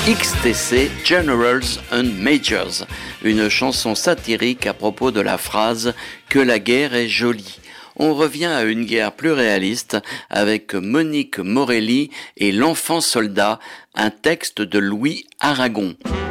XTC Generals and Majors, une chanson satirique à propos de la phrase « que la guerre est jolie ». On revient à une guerre plus réaliste avec Monique Morelli et L'Enfant Soldat, un texte de Louis Aragon.